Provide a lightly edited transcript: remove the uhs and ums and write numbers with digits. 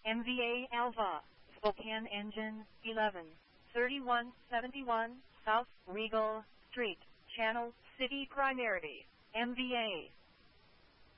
MVA Alva, Spokane Engine 11, 3171 South Regal Street, Channel City Primary, MVA.